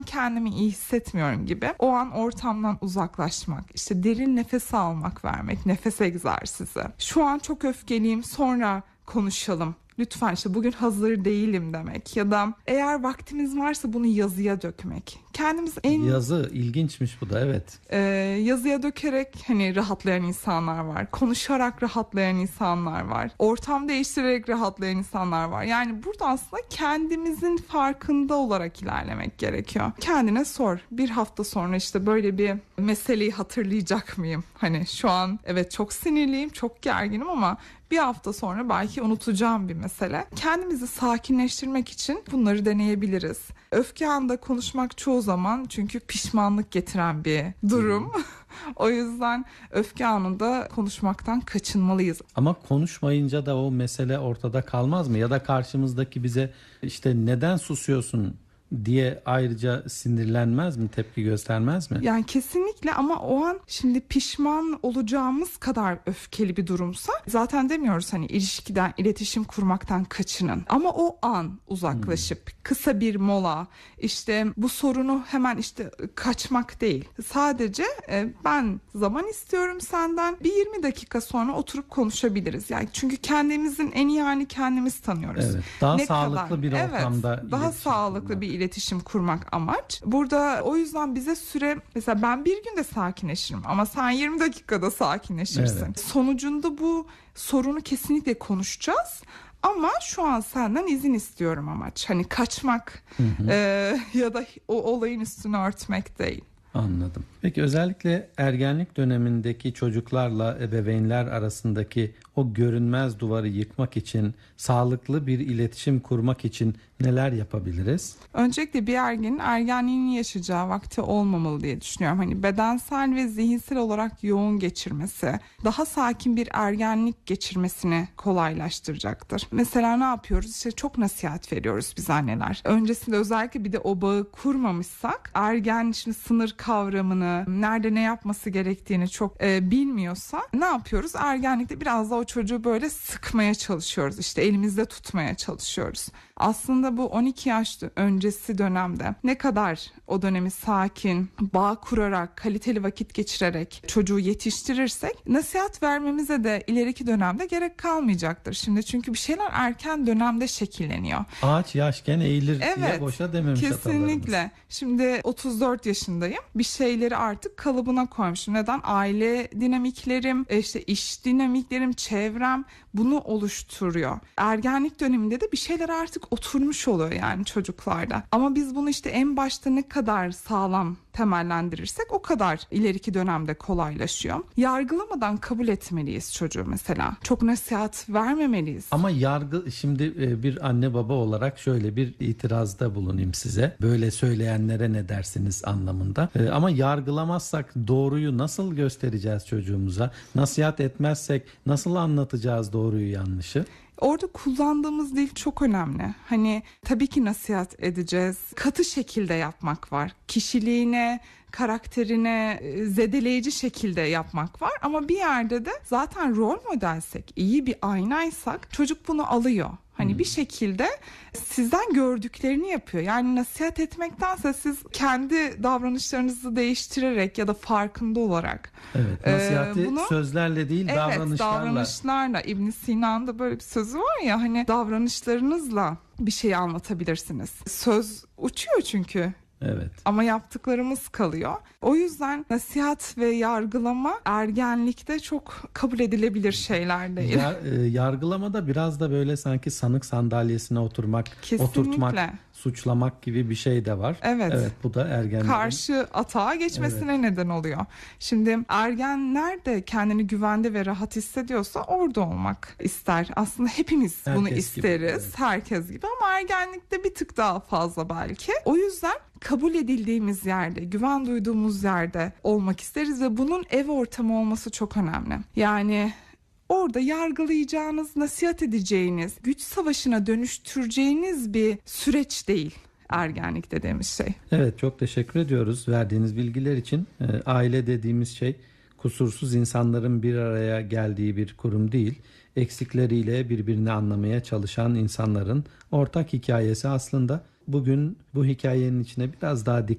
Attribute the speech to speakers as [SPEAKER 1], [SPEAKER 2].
[SPEAKER 1] kendimi iyi hissetmiyorum gibi. O an ortamdan uzaklaşmak, işte derin nefes almak, vermek, nefes egzersizi. Şu an çok öfkeliyim, sonra konuşalım. Lütfen işte bugün hazır değilim demek ya da eğer vaktimiz varsa bunu yazıya dökmek. Kendimiz
[SPEAKER 2] Yazı ilginçmiş bu da, evet.
[SPEAKER 1] Yazıya dökerek hani rahatlayan insanlar var. Konuşarak rahatlayan insanlar var. Ortam değiştirerek rahatlayan insanlar var. Yani burada aslında kendimizin farkında olarak ilerlemek gerekiyor. Kendine sor. Bir hafta sonra işte böyle bir meseleyi hatırlayacak mıyım? Hani şu an evet çok sinirliyim, çok gerginim ama bir hafta sonra belki unutacağım bir mesele. Kendimizi sakinleştirmek için bunları deneyebiliriz. Öfke anında konuşmak çoğu zaman çünkü pişmanlık getiren bir durum. O yüzden öfke anında konuşmaktan kaçınmalıyız.
[SPEAKER 2] Ama konuşmayınca da o mesele ortada kalmaz mı? Ya da karşımızdaki bize işte neden susuyorsun diye ayrıca sinirlenmez mi, tepki göstermez mi?
[SPEAKER 1] Yani kesinlikle, ama o an şimdi pişman olacağımız kadar öfkeli bir durumsa zaten demiyoruz hani ilişkiden, iletişim kurmaktan kaçının. Ama o an uzaklaşıp kısa bir mola, işte bu sorunu hemen işte kaçmak değil. Sadece ben zaman istiyorum senden, bir 20 dakika sonra oturup konuşabiliriz. Yani çünkü kendimizin en iyi halini kendimiz tanıyoruz.
[SPEAKER 2] Evet, daha sağlıklı bir ortamda
[SPEAKER 1] daha sağlıklı bir iletişim kurmak amaç. Burada o yüzden bize süre, mesela ben bir günde sakinleşirim ama sen 20 dakikada sakinleşirsin.
[SPEAKER 2] Evet.
[SPEAKER 1] Sonucunda bu sorunu kesinlikle konuşacağız. Ama şu an senden izin istiyorum amaç. Hani kaçmak ya da o olayın üstünü örtmek değil.
[SPEAKER 2] Anladım. Peki özellikle ergenlik dönemindeki çocuklarla ebeveynler arasındaki o görünmez duvarı yıkmak için, sağlıklı bir iletişim kurmak için neler yapabiliriz?
[SPEAKER 1] Öncelikle bir ergenin ergenliğini yaşayacağı vakti olmamalı diye düşünüyorum. Hani bedensel ve zihinsel olarak yoğun geçirmesi, daha sakin bir ergenlik geçirmesini kolaylaştıracaktır. Mesela ne yapıyoruz? İşte çok nasihat veriyoruz biz anneler. Öncesinde özellikle bir de o bağı kurmamışsak, ergen şimdi sınır kavramını, nerede ne yapması gerektiğini çok bilmiyorsa ne yapıyoruz? Ergenlikte biraz da o çocuğu böyle sıkmaya çalışıyoruz. İşte elimizde tutmaya çalışıyoruz. Aslında bu 12 yaş öncesi dönemde ne kadar o dönemi sakin, bağ kurarak, kaliteli vakit geçirerek çocuğu yetiştirirsek nasihat vermemize de ileriki dönemde gerek kalmayacaktır. Şimdi çünkü bir şeyler erken dönemde şekilleniyor.
[SPEAKER 2] Ağaç yaşken eğilir diye boşa dememiş
[SPEAKER 1] kesinlikle.
[SPEAKER 2] Atalarımız.
[SPEAKER 1] Şimdi 34 yaşındayım. Bir şeyleri artık kalıbına koymuşum. Neden? Aile dinamiklerim, işte iş dinamiklerim, çevrem bunu oluşturuyor. Ergenlik döneminde de bir şeyler artık oturmuş oluyor yani çocuklarda. Ama biz bunu işte en başta ne kadar sağlam temellendirirsek o kadar ileriki dönemde kolaylaşıyor. Yargılamadan kabul etmeliyiz çocuğu mesela. Çok nasihat vermemeliyiz.
[SPEAKER 2] Ama şimdi bir anne baba olarak şöyle bir itirazda bulunayım size. Böyle söyleyenlere ne dersiniz anlamında. Ama yargılamazsak doğruyu nasıl göstereceğiz çocuğumuza? Nasihat etmezsek nasıl anlatacağız doğruyu yanlışı?
[SPEAKER 1] Orada kullandığımız dil çok önemli. Hani tabii ki nasihat edeceğiz. Katı şekilde yapmak var. Kişiliğine, karakterine zedeleyici şekilde yapmak var. Ama bir yerde de zaten rol modelsek, iyi bir aynaysak çocuk bunu alıyor. Hani bir şekilde sizden gördüklerini yapıyor. Yani nasihat etmektense siz kendi davranışlarınızı değiştirerek ya da farkında olarak.
[SPEAKER 2] Evet, nasihati sözlerle değil
[SPEAKER 1] davranışlarla. İbn Sina'nın da böyle bir sözü var ya, hani davranışlarınızla bir şeyi anlatabilirsiniz. Söz uçuyor çünkü.
[SPEAKER 2] Evet.
[SPEAKER 1] Ama yaptıklarımız kalıyor. O yüzden nasihat ve yargılama ergenlikte çok kabul edilebilir şeyler değil.
[SPEAKER 2] Yargılamada biraz da böyle sanki sanık sandalyesine oturmak, oturtmak, suçlamak gibi bir şey de var.
[SPEAKER 1] Evet.
[SPEAKER 2] Bu da ergenlerin
[SPEAKER 1] karşı atağa geçmesine neden oluyor. Şimdi ergenler de kendini güvende ve rahat hissediyorsa orada olmak ister. Aslında hepimiz bunu isteriz.
[SPEAKER 2] Gibi,
[SPEAKER 1] herkes gibi, ama ergenlikte bir tık daha fazla belki. O yüzden kabul edildiğimiz yerde, güven duyduğumuz yerde olmak isteriz ve bunun ev ortamı olması çok önemli. Yani orada yargılayacağınız, nasihat edeceğiniz, güç savaşına dönüştüreceğiniz bir süreç değil ergenlik dediğimiz şey.
[SPEAKER 2] Evet, çok teşekkür ediyoruz verdiğiniz bilgiler için. Aile dediğimiz şey kusursuz insanların bir araya geldiği bir kurum değil. Eksikleriyle birbirini anlamaya çalışan insanların ortak hikayesi aslında. Bugün bu hikayenin içine biraz daha